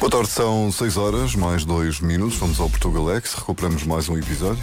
Boa tarde, são 6 horas, mais 2 minutos. Vamos ao Portugalex, recuperamos mais um episódio.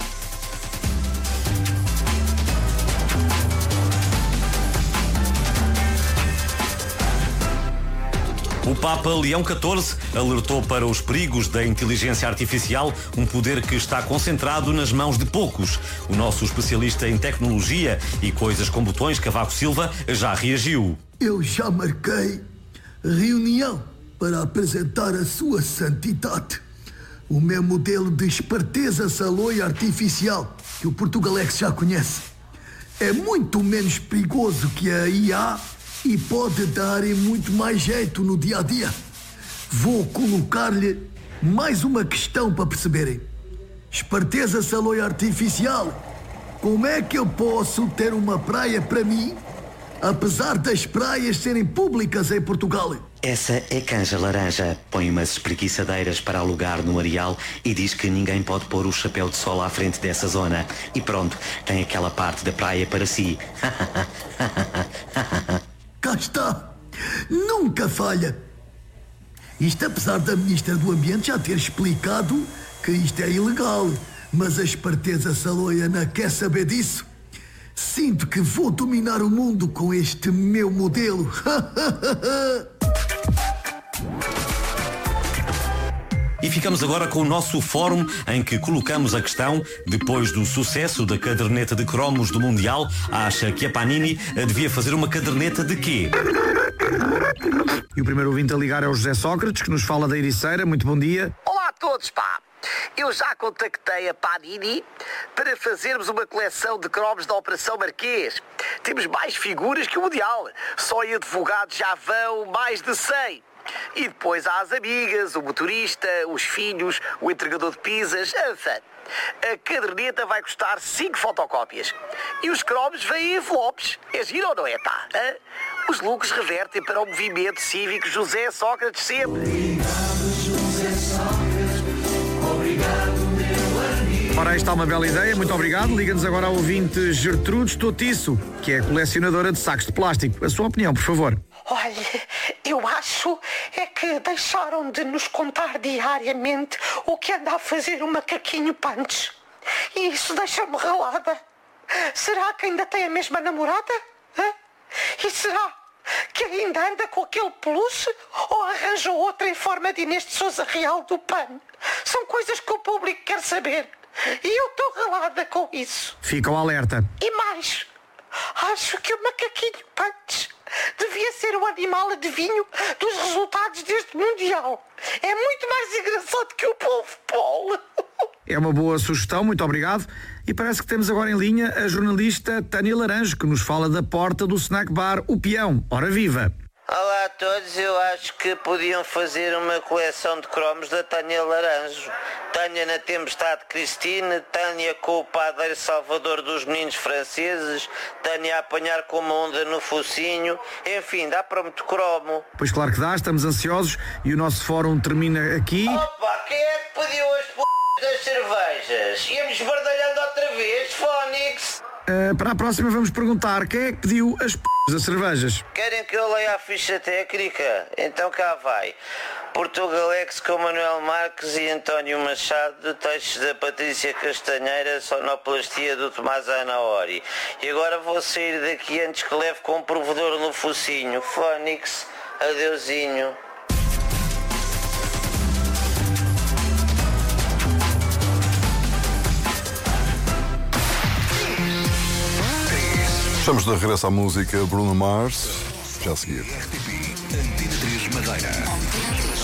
O Papa Leão XIV alertou para os perigos da inteligência artificial, um poder que está concentrado nas mãos de poucos. O nosso especialista em tecnologia e coisas com botões, Cavaco Silva, já reagiu. Eu já marquei reunião para apresentar a sua santidade o meu modelo de esperteza saloia artificial, que o Portugalex já conhece. É muito menos perigoso que a IA e pode dar muito mais jeito no dia a dia. Vou colocar-lhe mais uma questão para perceberem. Esperteza saloia artificial, como é que eu posso ter uma praia para mim, apesar das praias serem públicas em Portugal? Essa é Canja Laranja. Põe umas espreguiçadeiras para alugar no areal e diz que ninguém pode pôr o chapéu de sol à frente dessa zona. E pronto, tem aquela parte da praia para si. Cá está. Nunca falha. Isto apesar da Ministra do Ambiente já ter explicado que isto é ilegal. Mas a esperteza saloia não quer saber disso. Sinto que vou dominar o mundo com este meu modelo. E ficamos agora com o nosso fórum em que colocamos a questão: depois do sucesso da caderneta de cromos do Mundial, acha que a Panini devia fazer uma caderneta de quê? E o primeiro ouvinte a ligar é o José Sócrates, que nos fala da Ericeira. Muito bom dia. Olá a todos, pá! Eu já contactei a Panini para fazermos uma coleção de cromos da Operação Marquês. Temos mais figuras que o Mundial. Só em advogados já vão mais de 100. E depois há as amigas, o motorista, os filhos, o entregador de pizzas, enfim. A caderneta vai custar 5 fotocópias. E os cromos vêm em envelopes. É giro ou não é, pá? Hã? Os lucros revertem para o movimento cívico José Sócrates sempre. Obrigado, José Sócrates. Obrigado, meu amigo. Ora, aí está uma bela ideia, muito obrigado. Liga-nos agora ao ouvinte Gertrudes Totiço, que é colecionadora de sacos de plástico. A sua opinião, por favor. Olha, eu acho é que deixaram de nos contar diariamente o que anda a fazer o macaquinho Punch. E isso deixa-me relada. Será que ainda tem a mesma namorada? Hã? E será que ainda anda com aquele peluche ou arranjou outra em forma de Inês de Sousa Real do PAN? São coisas que o público quer saber. E eu estou relada com isso. Fica o alerta. E mais, acho que o macaquinho Punch devia ser o animal adivinho dos resultados deste Mundial. É muito mais engraçado que o polvo Paul. É uma boa sugestão, muito obrigado. E parece que temos agora em linha a jornalista Tânia Laranjo, que nos fala da porta do snack bar O Peão. Ora viva! Olá a todos, eu acho que podiam fazer uma coleção de cromos da Tânia Laranjo. Tânia na Tempestade Cristine, Tânia com o padeiro Salvador dos Meninos Franceses, Tânia a apanhar com uma onda no focinho, enfim, dá para muito cromo. Pois claro que dá, estamos ansiosos e o nosso fórum termina aqui. Opa, quem é que pediu as p*** das cervejas? Íamos bardalhando outra vez, Fónix? Para a próxima vamos perguntar quem é que pediu as p*** das cervejas. Querem que eu leia a ficha técnica? Então cá vai. Portugalex com Manuel Marques e António Machado, textos da Patrícia Castanheira, sonoplastia do Tomás Anaori. E agora vou sair daqui antes que leve com um provedor no focinho. Fónix, adeusinho. Estamos de regresso à música Bruno Mars, já a seguir. RTP Antena 3 Madeira.